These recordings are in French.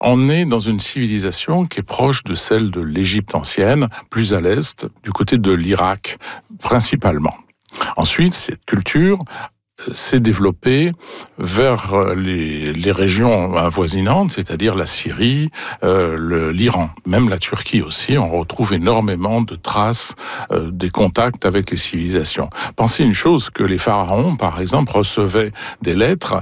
On est dans une civilisation qui est proche de celle de l'Égypte ancienne, plus à l'est, du côté de l'Irak, principalement. Ensuite, cette culture s'est développée vers les régions avoisinantes, c'est-à-dire la Syrie, l'Iran, même la Turquie aussi. On retrouve énormément de traces des contacts avec les civilisations. Pensez une chose, que les pharaons, par exemple, recevaient des lettres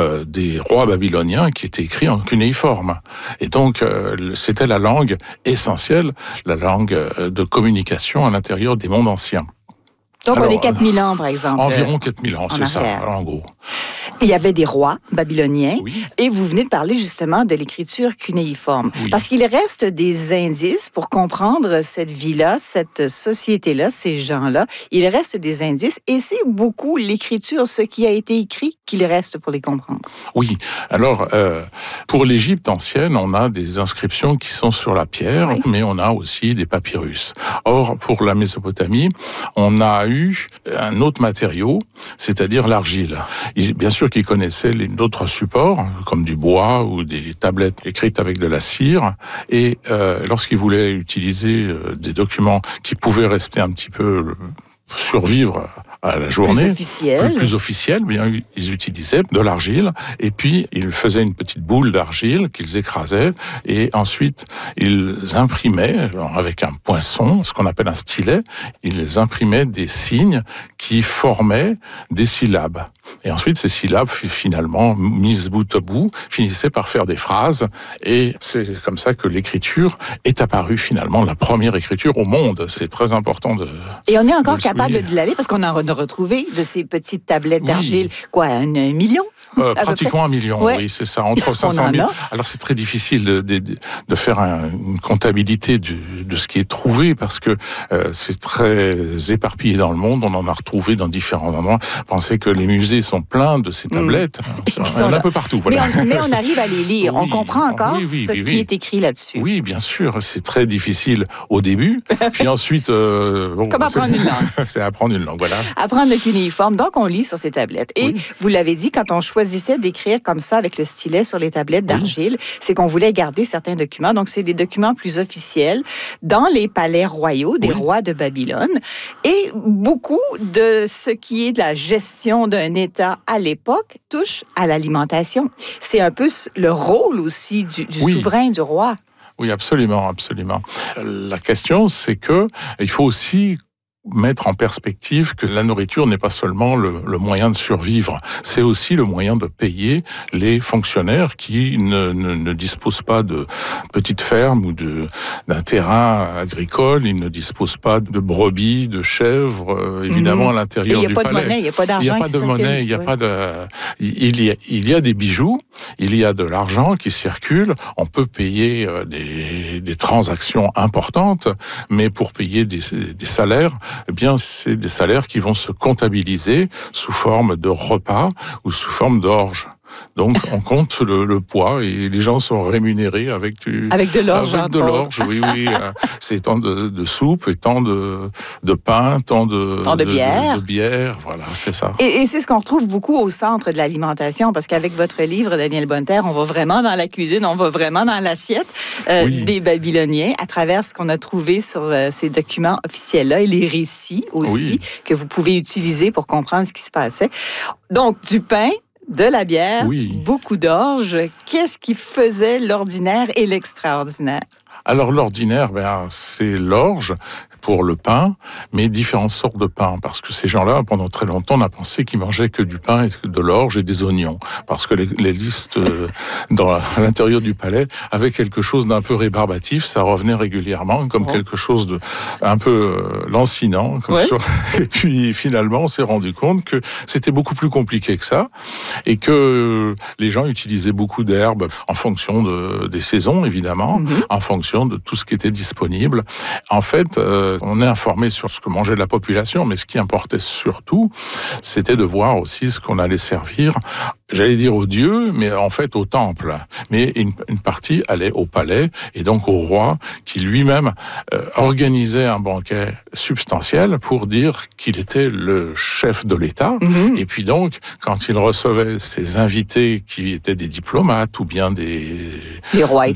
des rois babyloniens qui étaient écrits en cunéiforme. Et donc, c'était la langue essentielle, la langue de communication à l'intérieur des mondes anciens. Donc, on est 4000 ans, par exemple. Environ 4000 ans, c'est ça, en gros. Il y avait des rois babyloniens, oui. Et vous venez de parler justement de l'écriture cunéiforme. Oui. Parce qu'il reste des indices pour comprendre cette vie-là, cette société-là, ces gens-là. Il reste des indices, et c'est beaucoup l'écriture, ce qui a été écrit, qu'il reste pour les comprendre. Oui, alors, pour l'Égypte ancienne, on a des inscriptions qui sont sur la pierre, oui. Mais on a aussi des papyrus. Or, pour la Mésopotamie, on a eu un autre matériau, c'est-à-dire l'argile. Bien sûr qu'ils connaissaient d'autres supports, comme du bois ou des tablettes écrites avec de la cire, et lorsqu'ils voulaient utiliser des documents qui pouvaient rester un petit peu survivre à la journée, plus officielle, bien, ils utilisaient de l'argile, et puis ils faisaient une petite boule d'argile qu'ils écrasaient, et ensuite ils imprimaient avec un poinçon, ce qu'on appelle un stylet, ils imprimaient des signes qui formaient des syllabes. Et ensuite, ces syllabes, finalement, mises bout à bout, finissaient par faire des phrases, et c'est comme ça que l'écriture est apparue, finalement, la première écriture au monde. C'est très important de... Et on est encore capable de l'aller, parce qu'on en a retrouvé de ces petites tablettes d'argile, quoi, 1 million? Pratiquement 1 million, ouais. Oui, c'est ça, entre 500 000. Alors c'est très difficile de faire une comptabilité de ce qui est trouvé, parce que c'est très éparpillé dans le monde, on en a retrouvé dans différents endroits. Pensez que les musées sont pleins de ces tablettes, il y en a un peu partout. Voilà. Mais on arrive à les lire, oui, on comprend encore ce qui est écrit là-dessus. Oui, bien sûr, c'est très difficile au début, puis ensuite... Comme apprendre une langue. C'est apprendre une langue, voilà. Apprendre le cunéiforme, donc on lit sur ces tablettes. Et vous l'avez dit, quand on choisissait d'écrire comme ça avec le stylet sur les tablettes d'argile, c'est qu'on voulait garder certains documents. Donc, c'est des documents plus officiels dans les palais royaux des rois de Babylone. Et beaucoup de ce qui est de la gestion d'un État à l'époque touche à l'alimentation. C'est un peu le rôle aussi du souverain, du roi. Oui, absolument, absolument. La question, c'est que il faut aussi mettre en perspective que la nourriture n'est pas seulement le moyen de survivre, c'est aussi le moyen de payer les fonctionnaires qui ne disposent pas de petites fermes ou d'un terrain agricole, ils ne disposent pas de brebis, de chèvres, évidemment à l'intérieur du palais. Il n'y a pas de monnaie, il n'y a pas d'argent. Il n'y a pas de monnaie, il n'y a pas de... Il y a des bijoux, il y a de l'argent qui circule, on peut payer des transactions importantes, mais pour payer des salaires, eh bien, c'est des salaires qui vont se comptabiliser sous forme de repas ou sous forme d'orge. Donc, on compte le poids et les gens sont rémunérés avec de l'orge. Avec de l'orge, oui. C'est tant de soupe et tant de pain, tant de bière. De bière, voilà, c'est ça. Et c'est ce qu'on retrouve beaucoup au centre de l'alimentation, parce qu'avec votre livre, Daniel Bonneterre, on va vraiment dans la cuisine, on va vraiment dans l'assiette des Babyloniens, à travers ce qu'on a trouvé sur ces documents officiels-là et les récits aussi, que vous pouvez utiliser pour comprendre ce qui se passait. Donc, du pain, de la bière, beaucoup d'orge. Qu'est-ce qui faisait l'ordinaire et l'extraordinaire? Alors l'ordinaire, c'est l'orge pour le pain, mais différentes sortes de pain, parce que ces gens-là, pendant très longtemps, on a pensé qu'ils mangeaient que du pain, et de l'orge et des oignons, parce que les listes à l'intérieur du palais avaient quelque chose d'un peu rébarbatif, ça revenait régulièrement comme quelque chose de un peu lancinant. Et puis finalement, on s'est rendu compte que c'était beaucoup plus compliqué que ça, et que les gens utilisaient beaucoup d'herbes en fonction des saisons, évidemment, en fonction de tout ce qui était disponible. En fait, on est informé sur ce que mangeait la population, mais ce qui importait surtout, c'était de voir aussi ce qu'on allait servir, j'allais dire aux dieux, mais en fait au temple. Mais une partie allait au palais, et donc au roi, qui lui-même organisait un banquet substantiel pour dire qu'il était le chef de l'État. Et puis donc, quand il recevait ses invités qui étaient des diplomates, ou bien les rois